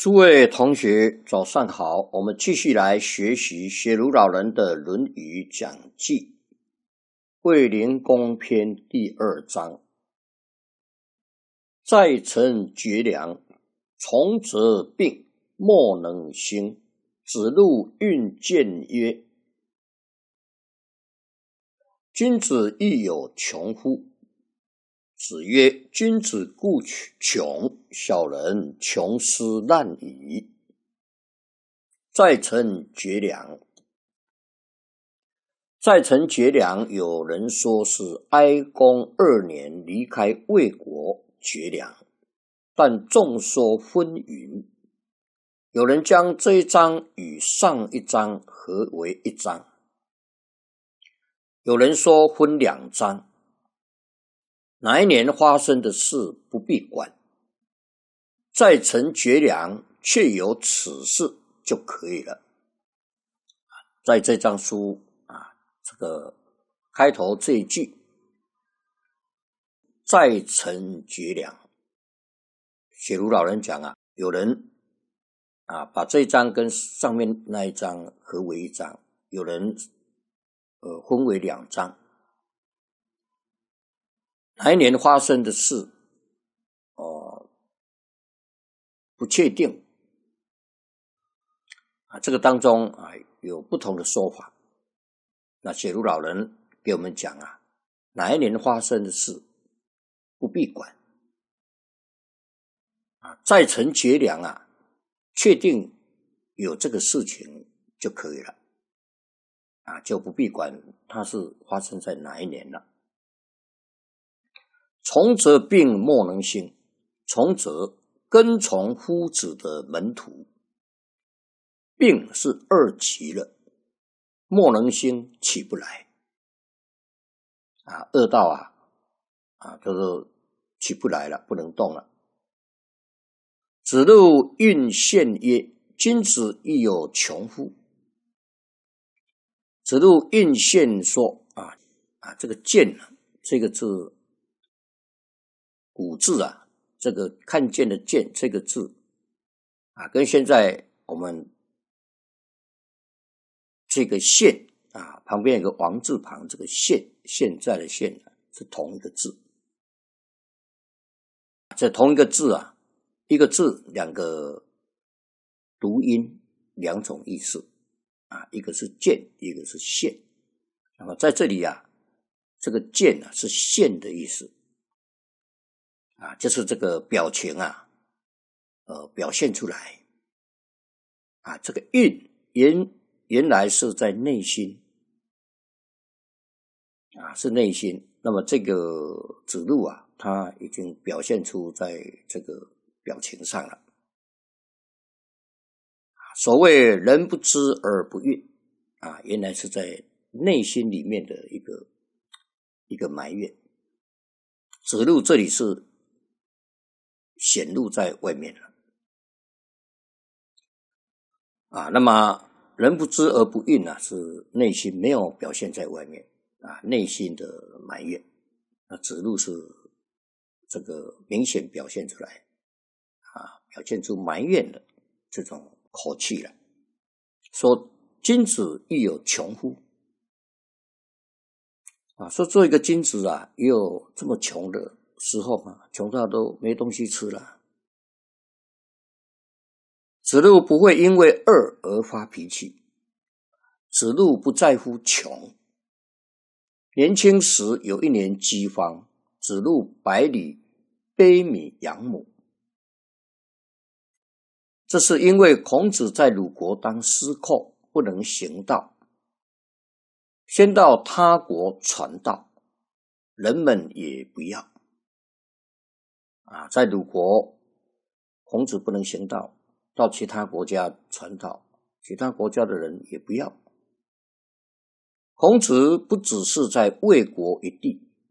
诸位同学早上好，我们继续来学习学儒老人的《论语讲记》卫灵公篇第2章。在臣绝粮，从则病，莫能兴。子路运谏曰：君子亦有穷乎？子曰：君子固穷，小人穷斯滥矣。在臣绝粮，在臣绝粮，有人说是哀公2年离开魏国绝粮，但众说纷纭。有人将这一章与上一章合为一章，有人说分2章。哪一年发生的事不必管，在臣绝粮确有此事就可以了。在这章书这个开头这一句，在臣绝粮，学儒老人讲有人把这一章跟上面那一章合为一章，有人分为2章。哪一年发生的事不确定这个当中有不同的说法。那学儒老人给我们讲哪一年发生的事不必管在臣绝粮确定有这个事情就可以了就不必管它是发生在哪一年了。从则病，莫能兴。从则跟从夫子的门徒，病是2级了，莫能兴起不来饿到就是起不来了，不能动了。子路运谏曰：君子亦有穷乎？子路运谏说这个谏这个字古字这个看见的见这个字跟现在我们这个现旁边有个王字旁，这个现在的现是同一个字。这同一个字一个字2个读音2种意思一个是见，一个是现。那么在这里这个见是现的意思就是这个表情表现出来这个运原来是在内心是内心。那么这个子路他已经表现出在这个表情上了。所谓人不知而不愠原来是在内心里面的一个埋怨。子路这里是显露在外面了那么人不知而不愠是内心没有表现在外面内心的埋怨。那子路是这个明显表现出来表现出埋怨的这种口气了，说君子亦有穷乎？说做一个君子也有这么穷的时候穷到都没东西吃了。子路不会因为饿而发脾气，子路不在乎穷。年轻时有1年饥荒，子路100里秆米养母。这是因为孔子在鲁国当司寇，不能行道，先到他国传道，人们也不要在鲁国孔子不能行道，到其他国家传道，其他国家的人也不要。孔子不只是在魏国一地，